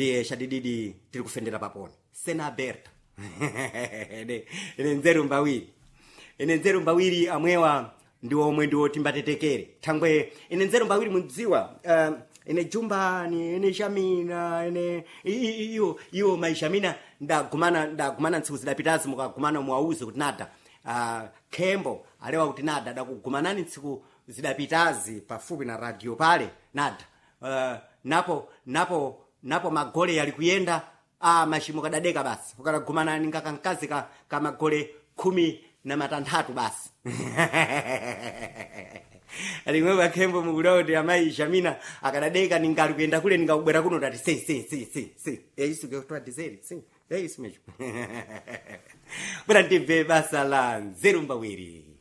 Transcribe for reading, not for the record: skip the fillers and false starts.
ndiye chadididi tiri kufendera paponi sena aberta ine nzeru mbawiri amwewa ndi omwe ndiwo timbatetekere thangwe ine nzeru mbawiri mudziwa ine jumbani ine shamina ine iyo maishamina ndagumana ntsiku zidapitazi mukagumana muwauze kuti nada khembo alewa kuti nada dakugumanani ntsiku zidapitazi pafupi na radio pale nada napo magole yali kuyenda mashimo kadadeka basi ukagumana ningakankazi ka magole 16 basi alimwe bakhembo mugulodi amaisha mina akadadeka ningali kuyenda kule ningakubwera kuno tati si yesu kutwa dizeli si yesu mejo bwana ndive basa la nzeru mbawiri